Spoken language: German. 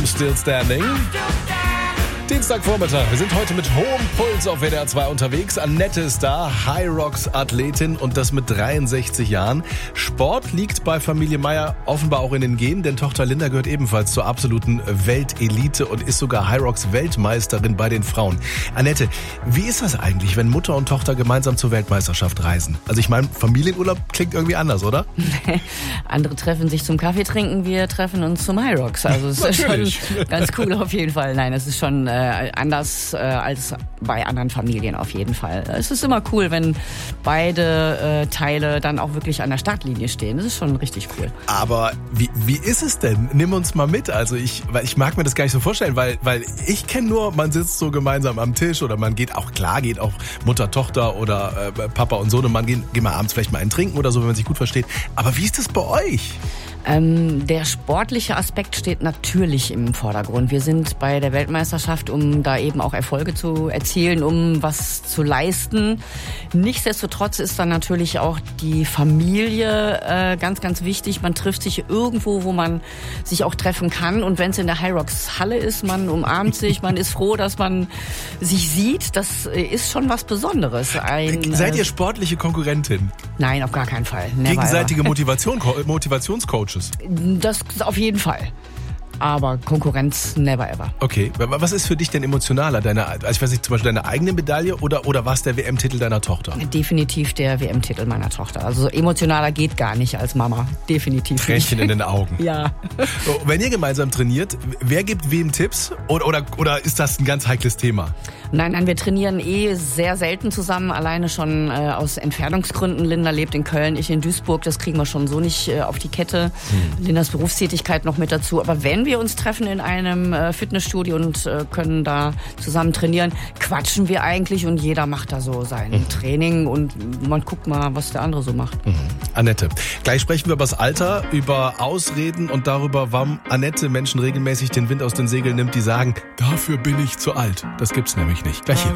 Still Standing. Dienstagvormittag. Wir sind heute mit hohem Puls auf WDR 2 unterwegs. Annette ist da, High-Rocks-Athletin und das mit 63 Jahren. Sport liegt bei Familie Meyer offenbar auch in den Genen, denn Tochter Linda gehört ebenfalls zur absoluten Weltelite und ist sogar High-Rocks-Weltmeisterin bei den Frauen. Annette, wie ist das eigentlich, wenn Mutter und Tochter gemeinsam zur Weltmeisterschaft reisen? Also ich meine, Familienurlaub klingt irgendwie anders, oder? Andere treffen sich zum Kaffee trinken, wir treffen uns zum High-Rocks. Also es ist schon ganz cool auf jeden Fall. Nein, es ist schon anders als bei anderen Familien auf jeden Fall. Es ist immer cool, wenn beide Teile dann auch wirklich an der Startlinie stehen. Das ist schon richtig cool. Aber wie ist es denn? Nimm uns mal mit. Also ich mag mir das gar nicht so vorstellen, weil ich kenne nur, man sitzt so gemeinsam am Tisch oder man geht auch Mutter, Tochter oder Papa und Sohn und man geht mal abends vielleicht mal einen trinken oder so, wenn man sich gut versteht. Aber wie ist das bei euch? Der sportliche Aspekt steht natürlich im Vordergrund. Wir sind bei der Weltmeisterschaft, um da eben auch Erfolge zu erzielen, um was zu leisten. Nichtsdestotrotz ist dann natürlich auch die Familie ganz, ganz wichtig. Man trifft sich irgendwo, wo man sich auch treffen kann. Und wenn es in der High-Rocks Halle ist, man umarmt sich, man ist froh, dass man sich sieht. Das ist schon was Besonderes. Seid ihr sportliche Konkurrentin? Nein, auf gar keinen Fall. Gegenseitige Motivationscoaches? Das auf jeden Fall. Aber Konkurrenz never ever. Okay, was ist für dich denn emotionaler? Ich weiß nicht, zum Beispiel deine eigene Medaille oder was der WM-Titel deiner Tochter? Definitiv der WM-Titel meiner Tochter. Also emotionaler geht gar nicht als Mama. Definitiv Tränchen in den Augen. Ja. So, wenn ihr gemeinsam trainiert, wer gibt wem Tipps? Oder ist das ein ganz heikles Thema? Nein, wir trainieren sehr selten zusammen, alleine schon aus Entfernungsgründen. Linda lebt in Köln, ich in Duisburg, das kriegen wir schon so nicht auf die Kette. Lindas Berufstätigkeit noch mit dazu. Aber wenn wir uns treffen in einem Fitnessstudio und können da zusammen trainieren, quatschen wir eigentlich und jeder macht da so sein Training und man guckt mal, was der andere so macht. Annette, gleich sprechen wir über das Alter, über Ausreden und darüber, warum Annette Menschen regelmäßig den Wind aus den Segeln nimmt, die sagen, dafür bin ich zu alt. Das gibt's nämlich nicht. Gleich hier.